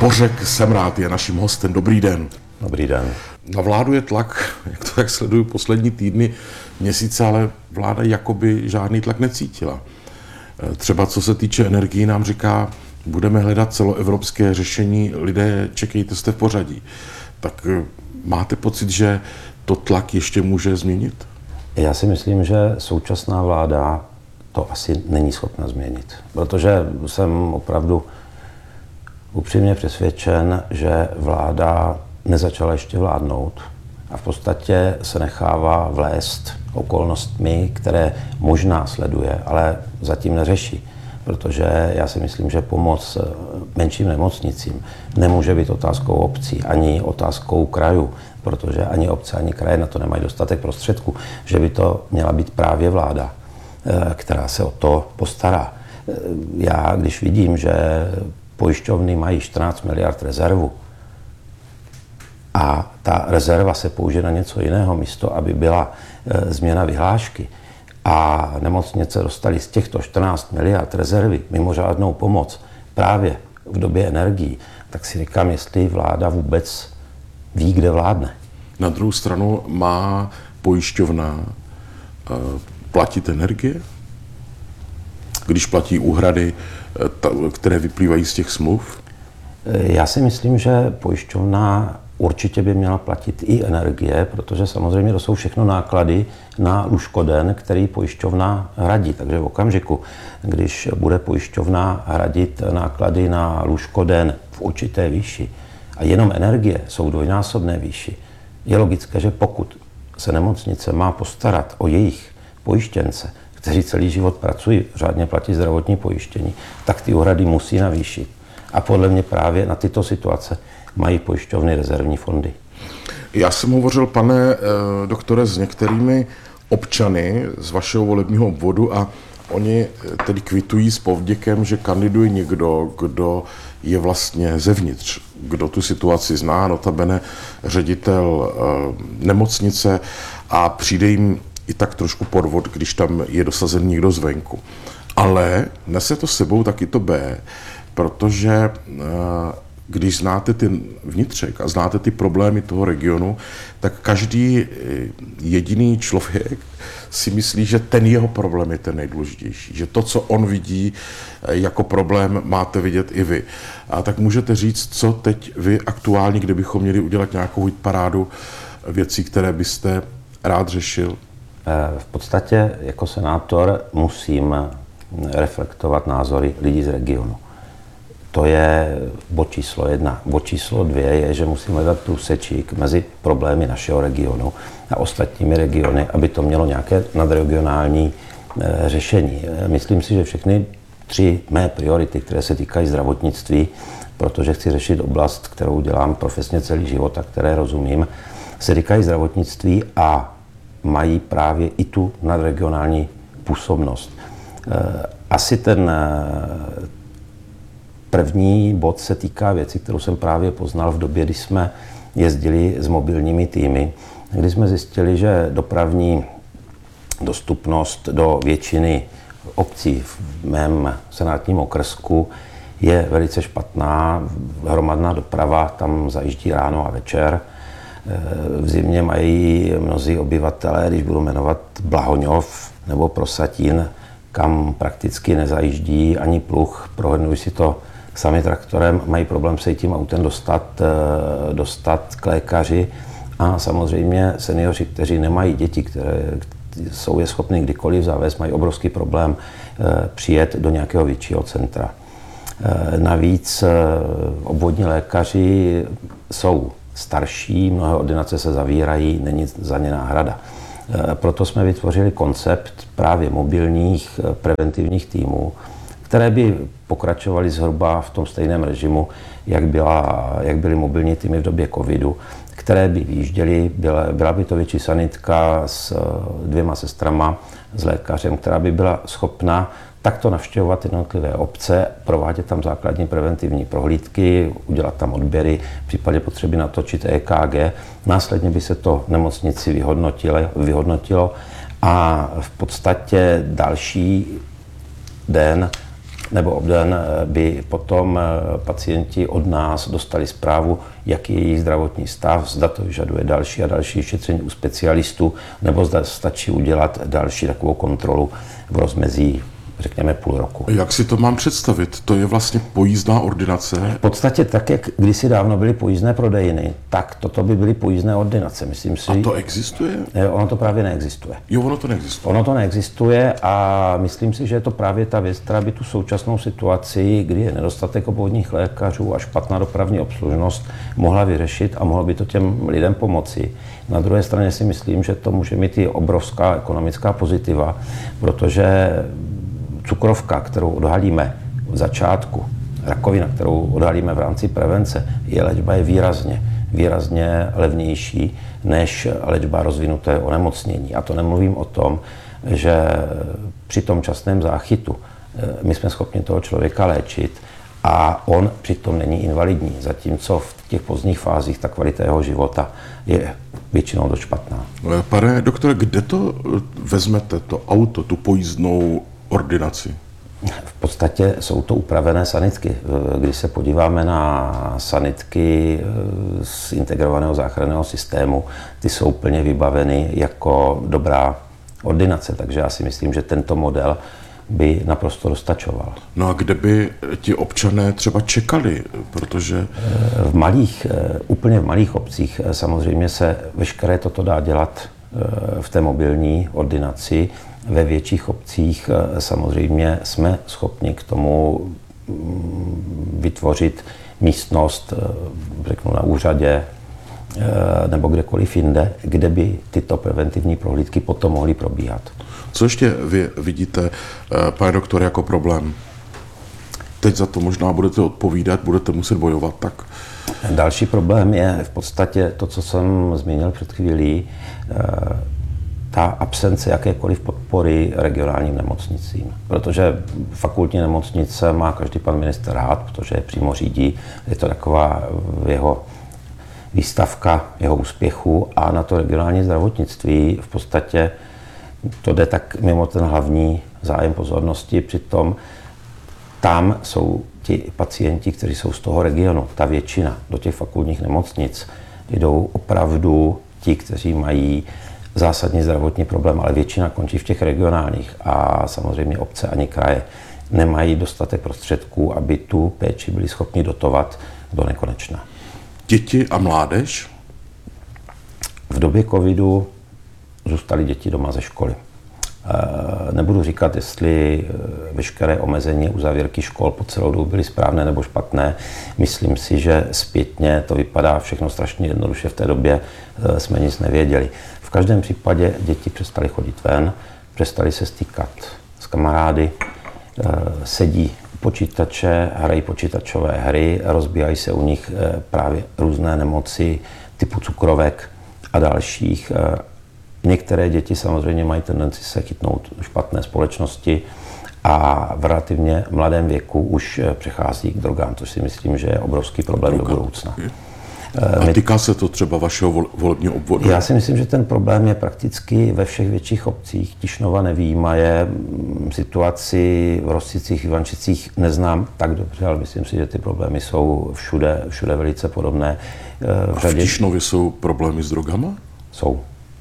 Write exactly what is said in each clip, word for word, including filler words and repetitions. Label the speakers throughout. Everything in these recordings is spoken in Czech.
Speaker 1: Bořek Semrád je naším hostem. Dobrý den.
Speaker 2: Dobrý den.
Speaker 1: Na vládu je tlak, jak to tak sleduju poslední týdny, měsíce, ale vláda jakoby žádný tlak necítila. Třeba co se týče energií, nám říká, budeme hledat celoevropské řešení, lidé, čekejte, jste v pořadí. Tak máte pocit, že to tlak ještě může změnit?
Speaker 2: Já si myslím, že současná vláda to asi není schopna změnit, protože jsem opravdu upřímně přesvědčen, že vláda nezačala ještě vládnout a v podstatě se nechává vlézt okolnostmi, které možná sleduje, ale zatím neřeší. Protože já si myslím, že pomoc menším nemocnicím nemůže být otázkou obcí, ani otázkou krajů, protože ani obce, ani kraje na to nemají dostatek prostředků, že by to měla být právě vláda, která se o to postará. Já, když vidím, že pojišťovny mají čtrnáct miliard rezervu a ta rezerva se použije na něco jiného místo, aby byla změna vyhlášky, a nemocnice dostaly z těchto čtrnáct miliard rezervy mimořádnou pomoc právě v době energií, tak si říkám, jestli vláda vůbec ví, kde vládne.
Speaker 1: Na druhou stranu má pojišťovna platit energie, když platí úhrady, které vyplývají z těch smluv?
Speaker 2: Já si myslím, že pojišťovna určitě by měla platit i energie, protože samozřejmě to jsou všechno náklady na lůžkoden, který pojišťovna hradí. Takže v okamžiku, když bude pojišťovna hradit náklady na lůžkoden v určité výši a jenom energie jsou dvojnásobné výši, je logické, že pokud se nemocnice má postarat o jejich pojištěnce, kteří celý život pracují, řádně platí zdravotní pojištění, tak ty úhrady musí navýšit. A podle mě právě na tyto situace mají pojišťovny rezervní fondy.
Speaker 1: Já jsem hovořil, pane eh, doktore, s některými občany z vašeho volebního obvodu a oni tedy kvitují s povděkem, že kandiduje někdo, kdo je vlastně zevnitř, kdo tu situaci zná, notabene ředitel eh, nemocnice, a přijde jim i tak trošku podvod, když tam je dosazen někdo zvenku. Ale nese to sebou taky to B, protože eh, když znáte ty vnitřek a znáte ty problémy toho regionu, tak každý jediný člověk si myslí, že ten jeho problém je ten nejdůležitější. Že to, co on vidí jako problém, máte vidět i vy. A tak můžete říct, co teď vy aktuálně, kdybychom měli udělat nějakou hitparádu věcí, které byste rád řešil?
Speaker 2: V podstatě jako senátor musím reflektovat názory lidí z regionu. To je bod číslo jedna. Bod číslo dvě je, že musíme hledat průsečík mezi problémy našeho regionu a ostatními regiony, aby to mělo nějaké nadregionální e, řešení. Myslím si, že všechny tři mé priority, které se týkají zdravotnictví, protože chci řešit oblast, kterou dělám profesně celý život a které rozumím, se týkají zdravotnictví a mají právě i tu nadregionální působnost. E, asi ten První bod se týká věci, kterou jsem právě poznal v době, kdy jsme jezdili s mobilními týmy, kdy jsme zjistili, že dopravní dostupnost do většiny obcí v mém senátním okrsku je velice špatná. Hromadná doprava tam zajíždí ráno a večer. V zimě mají mnozí obyvatelé, když budu jmenovat Blahoňov nebo Prosatín, kam prakticky nezajíždí ani pluh, prohlédnují si to sami traktorem, mají problém se tím autem dostat, dostat k lékaři, a samozřejmě seniori, kteří nemají děti, které jsou je schopni kdykoliv zavést, mají obrovský problém přijet do nějakého většího centra. Navíc obvodní lékaři jsou starší, mnohé ordinace se zavírají, není za ně náhrada. Proto jsme vytvořili koncept právě mobilních preventivních týmů, které by pokračovaly zhruba v tom stejném režimu, jak, byla, jak byly mobilní týmy v době covidu, které by vyjížděly, byla, byla by to větší sanitka s dvěma sestrama, s lékařem, která by byla schopna takto navštěvovat jednotlivé obce, provádět tam základní preventivní prohlídky, udělat tam odběry, v případě potřeby natočit E K G. Následně by se to nemocnici vyhodnotilo, vyhodnotilo a v podstatě další den nebo obden by potom pacienti od nás dostali zprávu, jaký je jejich zdravotní stav, zda to vyžaduje další a další šetření u specialistů, nebo zda stačí udělat další takovou kontrolu v rozmezí, řekněme, půl roku.
Speaker 1: Jak si to mám představit? To je vlastně pojízdná ordinace?
Speaker 2: V podstatě tak, jak kdysi dávno byly pojízdné prodejny, tak toto by byly pojízdné ordinace. Myslím si,
Speaker 1: a to existuje?
Speaker 2: Ono to právě neexistuje.
Speaker 1: Jo, ono to neexistuje.
Speaker 2: Ono to neexistuje a myslím si, že je to právě ta věc, která by tu současnou situaci, kdy je nedostatek obvodních lékařů a špatná dopravní obslužnost, mohla vyřešit a mohlo by to těm lidem pomoci. Na druhé straně si myslím, že to může mít i obrovská ekonomická pozitiva, protože cukrovka, kterou odhalíme v začátku, rakovina, kterou odhalíme v rámci prevence, je léčba je výrazně, výrazně levnější než léčba rozvinuté onemocnění. A to nemluvím o tom, že při tom časném záchytu my jsme schopni toho člověka léčit a on přitom není invalidní, zatímco v těch pozdních fázích ta kvalita jeho života je většinou dost špatná.
Speaker 1: Pane doktore, kde to vezmete, to auto, tu pojízdnou ordinaci?
Speaker 2: V podstatě jsou to upravené sanitky. Když se podíváme na sanitky z integrovaného záchranného systému, ty jsou plně vybaveny jako dobrá ordinace, takže já si myslím, že tento model by naprosto dostačoval.
Speaker 1: No a kde by ti občané třeba čekali, protože...
Speaker 2: V malých, úplně v malých obcích samozřejmě se veškeré toto dá dělat v té mobilní ordinaci. Ve větších obcích samozřejmě jsme schopni k tomu vytvořit místnost, řeknu na úřadě nebo kdekoliv jinde, kde by tyto preventivní prohlídky potom mohly probíhat.
Speaker 1: Co ještě vy vidíte, pane doktore, jako problém? Teď za to možná budete odpovídat, budete muset bojovat, tak?
Speaker 2: Další problém je v podstatě to, co jsem zmínil před chvílí, ta absence jakékoliv podpory regionálním nemocnicím. Protože fakultní nemocnice má každý pan ministr rád, protože je přímo řídí. Je to taková jeho výstavka jeho úspěchu a na to regionální zdravotnictví v podstatě to jde tak mimo ten hlavní zájem pozornosti. Přitom tam jsou ti pacienti, kteří jsou z toho regionu. Ta většina do těch fakultních nemocnic jdou opravdu ti, kteří mají zásadní zdravotní problém, ale většina končí v těch regionálních a samozřejmě obce ani kraje nemají dostatek prostředků, aby tu péči byli schopni dotovat do nekonečna.
Speaker 1: Děti a mládež?
Speaker 2: V době covidu zůstaly děti doma ze školy. Nebudu říkat, jestli veškeré omezení uzavírky škol po celou dobu byly správné nebo špatné. Myslím si, že zpětně to vypadá všechno strašně jednoduše. V té době jsme nic nevěděli. V každém případě děti přestaly chodit ven, přestaly se stýkat s kamarády, sedí u počítače, hrají počítačové hry, rozbíhají se u nich právě různé nemoci typu cukrovek a dalších. Některé děti samozřejmě mají tendenci se chytnout špatné společnosti a v relativně mladém věku už přechází k drogám, což si myslím, že je obrovský problém Droga. do budoucna.
Speaker 1: A týká se to třeba vašeho volebního obvodu?
Speaker 2: Já si myslím, že ten problém je prakticky ve všech větších obcích. Tišnova nevyjímaje, situaci v Rossicích, Ivančicích neznám tak dobře, ale myslím si, že ty problémy jsou všude, všude velice podobné.
Speaker 1: V, řadě... A v Tišnově jsou problémy s drogama?
Speaker 2: Jsou.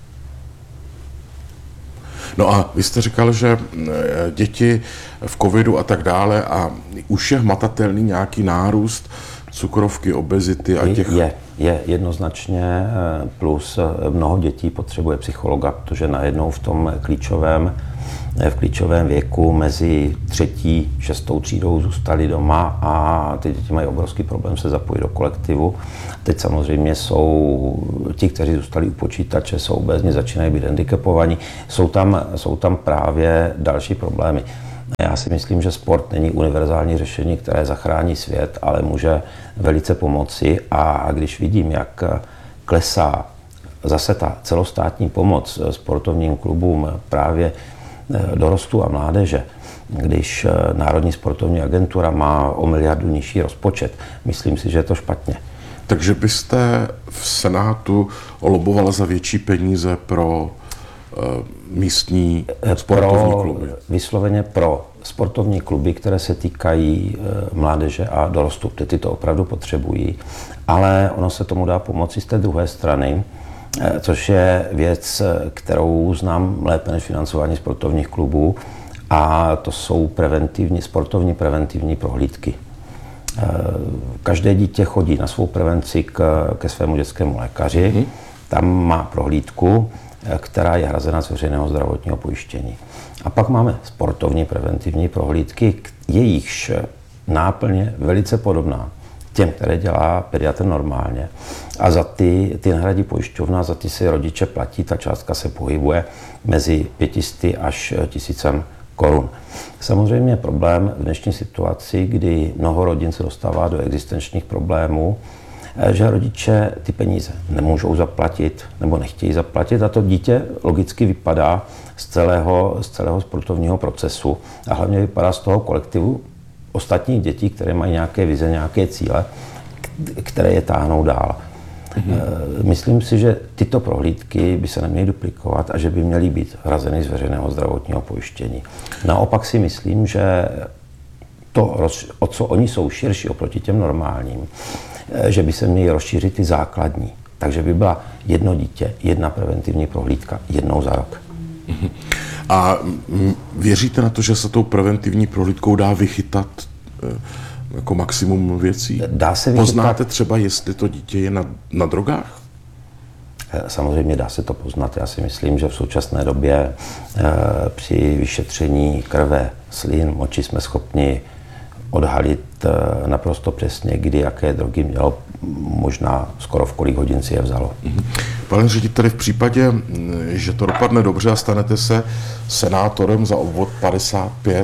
Speaker 1: No a vy jste říkal, že děti v covidu a tak dále a už je hmatatelný nějaký nárůst cukrovky, obezity a těch...
Speaker 2: Je, je jednoznačně, plus mnoho dětí potřebuje psychologa, protože najednou v tom klíčovém, v klíčovém věku mezi třetí, šestou třídou zůstali doma a ty děti mají obrovský problém se zapojit do kolektivu. Teď samozřejmě jsou ti, kteří zůstali u počítače, jsou obézní, začínají být handicapovaní. Jsou tam, jsou tam právě další problémy. Já si myslím, že sport není univerzální řešení, které zachrání svět, ale může velice pomoci. A když vidím, jak klesá zase ta celostátní pomoc sportovním klubům právě dorostu a mládeže, když Národní sportovní agentura má o miliardu nižší rozpočet, myslím si, že je to špatně.
Speaker 1: Takže byste v Senátu lobovala za větší peníze pro místní sportovní kluby?
Speaker 2: Vysloveně pro sportovní kluby, které se týkají mládeže a dorostu. Ty to opravdu potřebují, ale ono se tomu dá pomoci z té druhé strany, což je věc, kterou znám lépe než financování sportovních klubů, a to jsou preventivní, sportovní preventivní prohlídky. Každé dítě chodí na svou prevenci k, ke svému dětskému lékaři, mm. tam má prohlídku, která je hrazena z veřejného zdravotního pojištění. A pak máme sportovní preventivní prohlídky, jejichž náplně velice podobná těm, které dělá pediatr normálně. A za ty, ty nahradí pojišťovna, za ty si rodiče platí, ta částka se pohybuje mezi pětisty až tisícem korun. Samozřejmě problém v dnešní situaci, kdy mnoho rodin se dostává do existenčních problémů, že rodiče ty peníze nemůžou zaplatit nebo nechtějí zaplatit a to dítě logicky vypadá z celého, z celého sportovního procesu a hlavně vypadá z toho kolektivu ostatních dětí, které mají nějaké vize, nějaké cíle, které je táhnou dál. Mm-hmm. Myslím si, že tyto prohlídky by se neměly duplikovat a že by měly být hrazeny z veřejného zdravotního pojištění. Naopak si myslím, že to, o co oni jsou širší oproti těm normálním, že by se měly rozšířit ty základní. Takže by byla jedno dítě, jedna preventivní prohlídka jednou za rok.
Speaker 1: Mm-hmm. A věříte na to, že se tou preventivní prohlídkou dá vychytat jako maximum věcí?
Speaker 2: Dá se vychytat.
Speaker 1: Poznáte třeba, jestli to dítě je na, na drogách?
Speaker 2: Samozřejmě dá se to poznat. Já si myslím, že v současné době e, při vyšetření krve, slin, moči jsme schopni odhalit e, naprosto přesně, kdy jaké drogy mělo, možná skoro v kolik hodin si je vzalo.
Speaker 1: Pane řediteli, v případě, že to dopadne dobře a stanete se senátorem za obvod padesát pět,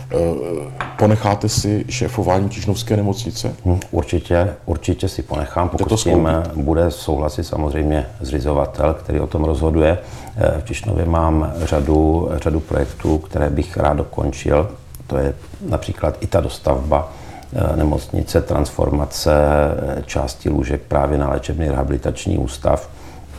Speaker 1: ponecháte si šéfování Tišnovské nemocnice?
Speaker 2: Určitě, určitě si ponechám, pokud s tím bude souhlasit samozřejmě zřizovatel, který o tom rozhoduje. V Tišnově mám řadu, řadu projektů, které bych rád dokončil. To je například i ta dostavba nemocnice, transformace části lůžek právě na léčebný rehabilitační ústav.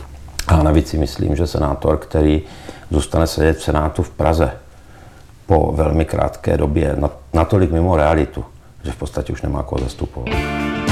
Speaker 2: A navíc si myslím, že senátor, který zůstane sedět v Senátu v Praze po velmi krátké době, natolik mimo realitu, že v podstatě už nemá koho zastupovat.